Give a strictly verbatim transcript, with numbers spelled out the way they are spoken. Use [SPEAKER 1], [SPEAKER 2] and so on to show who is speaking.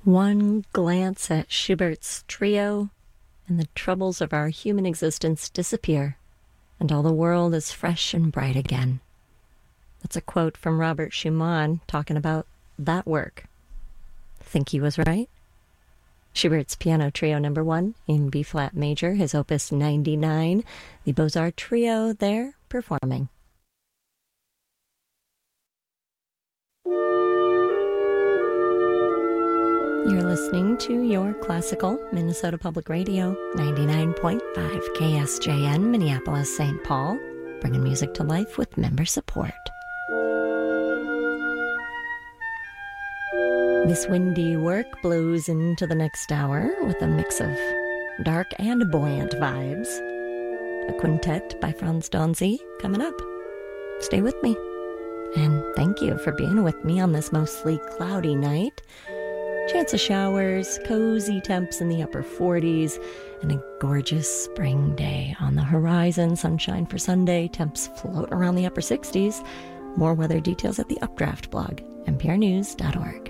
[SPEAKER 1] One glance at Schubert's trio, and the troubles of our human existence disappear, and all the world is fresh and bright again. That's a quote from Robert Schumann talking about that work. Think he was right? Schubert's Piano Trio Number One in B-flat major, his Opus ninety-nine, the Beaux-Arts Trio there performing. You're listening to your classical Minnesota Public Radio, ninety-nine point five K S J N, Minneapolis, Saint Paul, bringing music to life with member support. This windy work blows into the next hour with a mix of dark and buoyant vibes. A quintet by Franz Donzi coming up. Stay with me. And thank you for being with me on this mostly cloudy night. Chance of showers, cozy temps in the upper forties, and a gorgeous spring day on the horizon. Sunshine for Sunday, temps float around the upper sixties. More weather details at the Updraft blog, n p r news dot org.